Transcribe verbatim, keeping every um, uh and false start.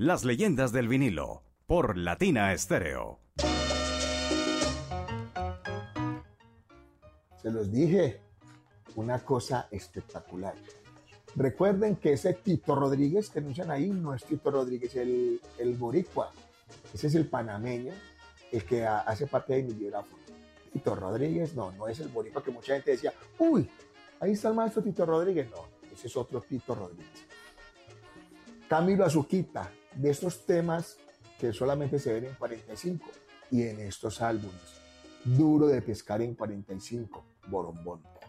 Las leyendas del vinilo, por Latina Estéreo. Se los dije, una cosa espectacular. Recuerden que ese Tito Rodríguez que anuncian ahí no es Tito Rodríguez, el, el boricua. Ese es el panameño, el que a, hace parte de mi biógrafo. Tito Rodríguez, no, no es el boricua que mucha gente decía, uy, ahí está el maestro Tito Rodríguez. No, ese es otro Tito Rodríguez. Camilo Azuquita, de estos temas que solamente se ven en cuarenta y cinco y en estos álbumes. Duro de pescar en cuarenta y cinco, Borombón.